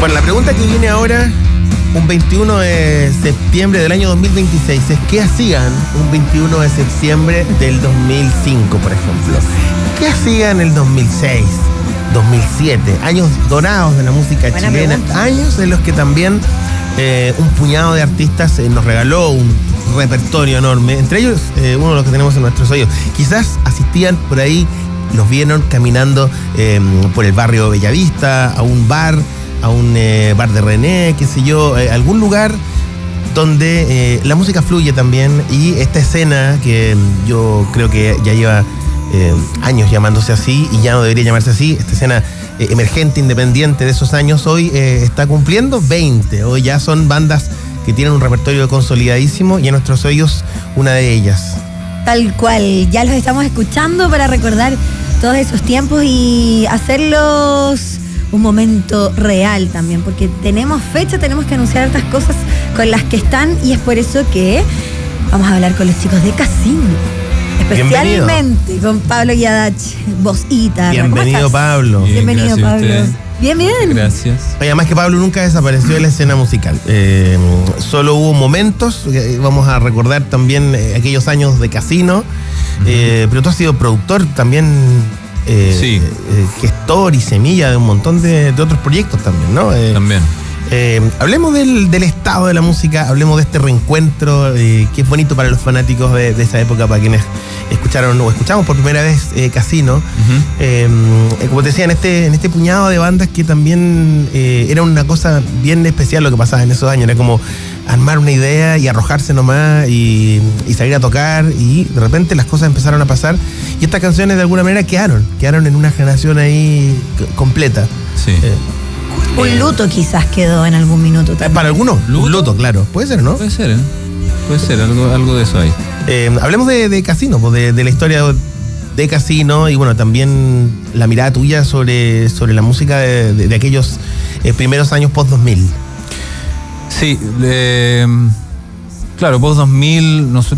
Bueno, la pregunta que viene ahora, un 21 de septiembre del año 2026, es ¿qué hacían un 21 de septiembre del 2005, por ejemplo? ¿Qué hacían en el 2006, 2007? Años dorados de la música Buena chilena. pregunta. Años en los que también un puñado de artistas nos regaló un repertorio enorme. Entre ellos, uno de los que tenemos en nuestros oídos. Quizás asistían por ahí, los vieron caminando por el barrio Bellavista, a un bar bar de René, qué sé yo, algún lugar donde la música fluye también, y esta escena que yo creo que ya lleva años llamándose así y ya no debería llamarse así, esta escena emergente, independiente de esos años, hoy está cumpliendo 20, hoy ya son bandas que tienen un repertorio consolidadísimo y en nuestros oídos una de ellas. Tal cual, ya los estamos escuchando para recordar todos esos tiempos y hacerlos un momento real también, porque tenemos fecha, tenemos que anunciar otras cosas con las que están, y es por eso que vamos a hablar con los chicos de Casino, especialmente con Pablo Yadach, voz y guitarra. Bienvenido, Pablo. Bienvenido, Pablo. Bien. Gracias. Oye, además que Pablo nunca desapareció de la escena musical. Solo hubo momentos, vamos a recordar también aquellos años de Casino, pero tú has sido productor también, Sí. Gestor y semilla de un montón de otros proyectos también, ¿no? También. Hablemos del estado de la música, hablemos de este reencuentro, que es bonito para los fanáticos de esa época, para quienes escucharon o escuchamos por primera vez Casino. Como te decía, en este puñado de bandas que también era una cosa bien especial lo que pasaba en esos años, era como armar una idea y arrojarse nomás y salir a tocar, y de repente las cosas empezaron a pasar y estas canciones de alguna manera quedaron en una generación ahí completa. Sí. Un luto quizás quedó en algún minuto también. Para algunos, ¿Luto? un luto, claro. Puede ser, ¿no? Puede ser, algo de eso hay. Hablemos de Casino, pues, de la historia de Casino, y bueno, también la mirada tuya sobre la música de aquellos primeros años post-2000. Sí, claro, post 2000, nosotros